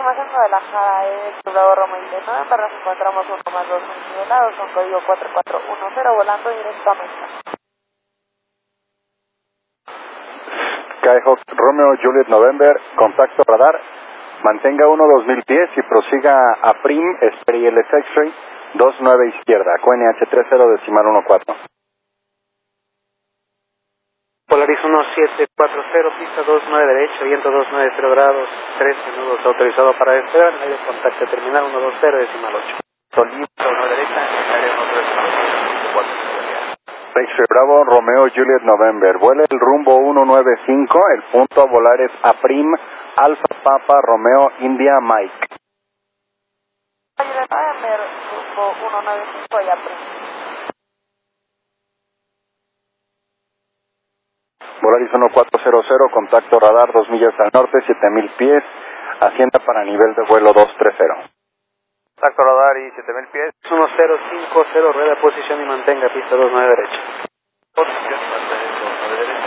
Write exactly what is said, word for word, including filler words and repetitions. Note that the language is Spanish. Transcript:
información de la Jara es Bravo Roma India November, nos encontramos uno más dos nivelados con código cuatro cuatro uno cero volando directo a Mesa. Skyhawk Romeo Juliet November, contacto radar, mantenga uno dos mil pies y prosiga a Prim, espere el X-Ray, dos nueve izquierda, Q N H tres cero decimal uno cuatro. Polaris uno siete cuatro cero, pista dos nueve derecho, viento dos nueve cero grados, tres minutos autorizado para despegar, aire contacto terminal uno dos cero decimal ocho. Solito uno derecha, aire uno tres cuatro. X-Ray Bravo Romeo Juliet November, vuela el rumbo uno nueve cinco, el punto a volar es a Prim, Alfa Papa Romeo India Mike. Juliet November, rumbo uno nueve cinco y a Prim. Volaris uno cuatro cero cero, contacto radar dos millas al norte, siete mil pies, ascienda para nivel de vuelo dos tres cero. Contacto radar y siete mil pies. uno cero cinco cero, rueda posición y mantenga pista dos nueve derecha. Posición y mantenga dos nueve derecha.